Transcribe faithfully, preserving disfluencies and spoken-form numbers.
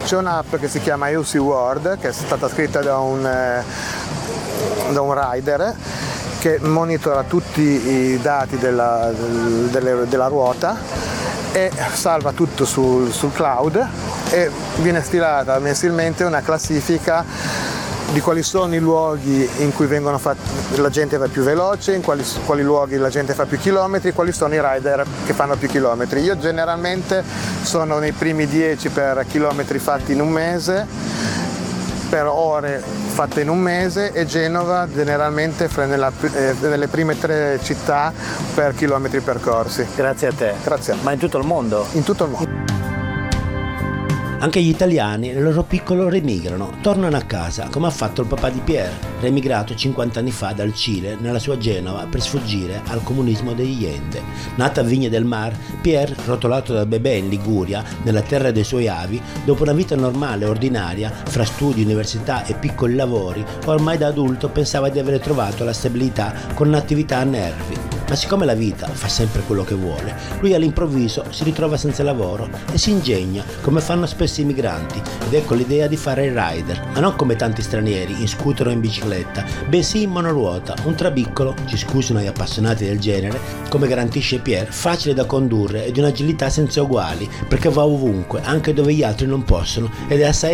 C'è un'app che si chiama U C World, che è stata scritta da un, eh, da un rider che monitora tutti i dati della, delle, della ruota e salva tutto sul, sul cloud, e viene stilata mensilmente una classifica di quali sono i luoghi in cui vengono fatti, la gente va più veloce, in quali, quali luoghi la gente fa più chilometri, quali sono i rider che fanno più chilometri. Io generalmente sono nei primi dieci per chilometri fatti in un mese, per ore fatte in un mese, e Genova generalmente nella, eh, nelle prime tre città per chilometri percorsi. Grazie a te. Grazie. Ma in tutto il mondo? In tutto il mondo. Anche gli italiani nel loro piccolo remigrano, tornano a casa, come ha fatto il papà di Pierre, remigrato cinquanta anni fa dal Cile nella sua Genova per sfuggire al comunismo degli Ende. Nato a Vigne del Mar, Pierre, rotolato da bebè in Liguria, nella terra dei suoi avi, dopo una vita normale e ordinaria, fra studi, università e piccoli lavori, ormai da adulto pensava di avere trovato la stabilità con un'attività a nervi. Ma siccome la vita fa sempre quello che vuole, lui all'improvviso si ritrova senza lavoro e si ingegna, come fanno spesso i migranti, ed ecco l'idea di fare il rider, ma non come tanti stranieri, in scooter o in bicicletta, bensì in monoruota, un trabiccolo, ci scusino gli appassionati del genere, come garantisce Pierre, facile da condurre e di un'agilità senza uguali, perché va ovunque, anche dove gli altri non possono, ed è assai